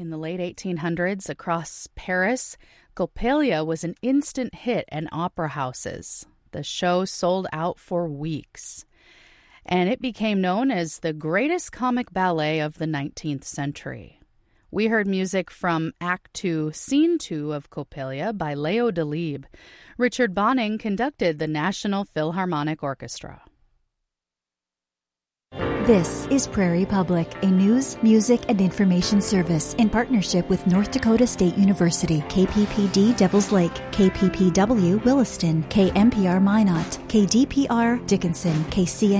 In the late 1800s, across Paris, Coppelia was an instant hit at opera houses. The show sold out for weeks, and it became known as the greatest comic ballet of the 19th century. We heard music from Act 2, Scene 2 of Coppelia by Leo Delibes. Richard Bonning conducted the National Philharmonic Orchestra. This is Prairie Public, a news, music, and information service in partnership with North Dakota State University, KPPD Devils Lake, KPPW Williston, KMPR Minot, KDPR Dickinson, KCN